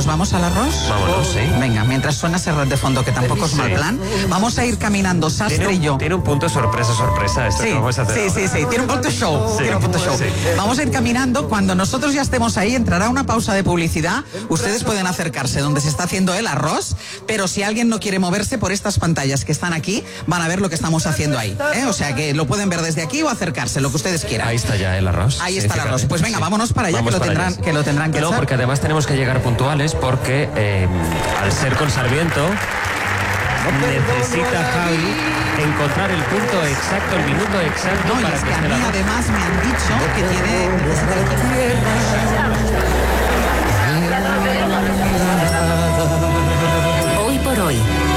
¿Nos vamos al arroz? Vámonos, sí. Venga, mientras suena ese red de fondo, que tampoco es mal plan, vamos a ir caminando Sastre y yo. Tiene un punto sorpresa esto que vamos a hacer. Sí, tiene un punto show. Sí, tiene un punto show. sí. Vamos a ir caminando. Cuando nosotros ya estemos ahí, entrará una pausa de publicidad. Ustedes pueden acercarse donde se está haciendo el arroz, pero si alguien no quiere moverse por estas pantallas que están aquí, van a ver lo que estamos haciendo ahí. O sea que lo pueden ver desde aquí o acercarse, lo que ustedes quieran. Ahí está ya el arroz. Ahí está el arroz. Pues venga, vámonos para allá, Vamos que lo tendrán que No, echar. porque además tenemos que llegar puntuales porque al ser con Sarmiento necesita Javi encontrar el punto exacto, el minuto exacto No, y para es que que a esté mí la... además me han dicho que tiene... Hoy por hoy.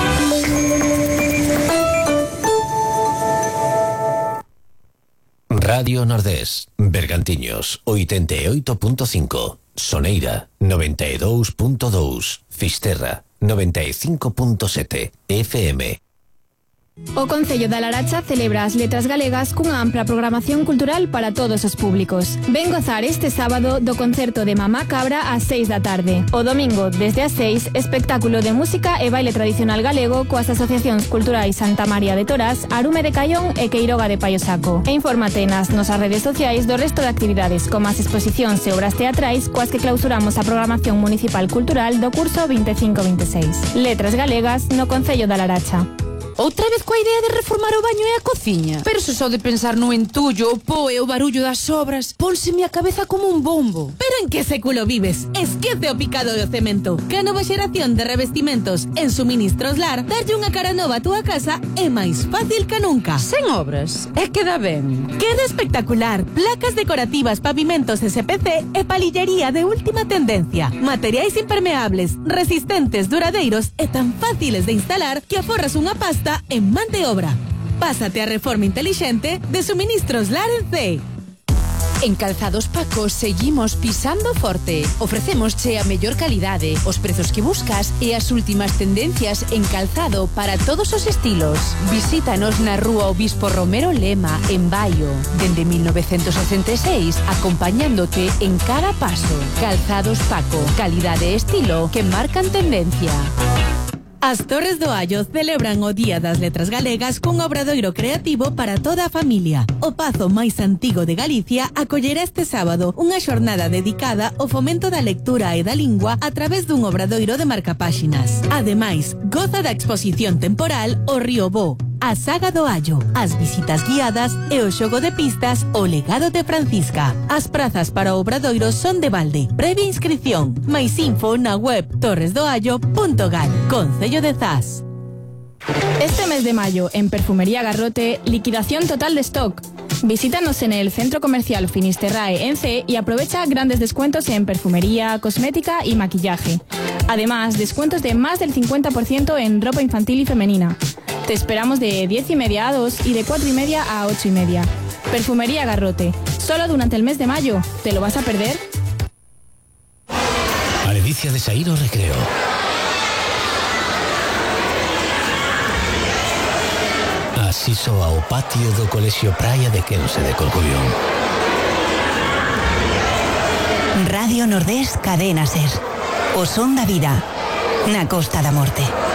Radio Nordés, Bergantiños, 88.5, Soneira, 92.2, Fisterra, 95.7, FM. O Concello da Laracha celebra as Letras Galegas cunha ampla programación cultural para todos os públicos. Ven gozar este sábado do concerto de Mamá Cabra ás 6 da tarde. O domingo, desde as 6, espectáculo de música e baile tradicional galego coas asociacións culturais Santa María de Torás, Arume de Caión e Queiroga de Paiosaco. E infórmate nas nosas redes sociais do resto de actividades, como as exposicións e obras teatrais coas que clausuramos a programación municipal cultural do curso 25-26. Letras Galegas no Concello da Laracha. Outra vez coa idea de reformar o baño e a cociña. Pero se só de pensar no entullo, o po e o barullo das obras, pónseme a cabeza como un bombo. Pero en que século vives? Esquece o picado do cemento. Que a nova xeración de revestimentos en Suministros Lar darlle unha cara nova a túa casa é máis fácil que nunca. Sen obras, é que dá ben. Queda espectacular. Placas decorativas, pavimentos SPC e palillería de última tendencia. Materiais impermeables, resistentes, duradeiros e tan fáciles de instalar que aforras unha pasta en man de obra. Pásate a reforma intelixente de Suministros Lar en C. En Calzados Paco seguimos pisando forte. Ofrecémosche a mellor calidade, os prezos que buscas e as últimas tendencias en calzado para todos os estilos. Visítanos na Rúa Obispo Romero Lema, en Baio, dende 1986, acompañándote en cada paso. Calzados Paco, calidade e estilo que marcan tendencia. As Torres do Allo celebran o Día das Letras Galegas cun obradoiro creativo para toda a familia. O pazo máis antigo de Galicia acollerá este sábado unha xornada dedicada ao fomento da lectura e da lingua a través dun obradoiro de marcapáxinas. Ademais, goza da exposición temporal O Río Bo, a Saga do Allo, as visitas guiadas e o xogo de pistas O Legado de Francisca. As prazas para o obradoiro son de balde. Previa inscripción. Máis info na web torresdoallo.gal. Concello de Zas. Este mes de mayo, en Perfumería Garrote, liquidación total de stock. Visítanos en el Centro Comercial Finisterrae en C y aprovecha grandes descuentos en perfumería, cosmética y maquillaje. Además, descuentos de más del 50% en ropa infantil y femenina. Te esperamos de 10:30 a 2 y de 4:30 a 8:30. Perfumería Garrote, solo durante el mes de mayo. ¿Te lo vas a perder? A ledicia de saír ao recreo. Asiso ao patio do Colexio Praia de Quense de Corcubión. Radio Nordés Cadena Ser. O son da vida na Costa da Morte.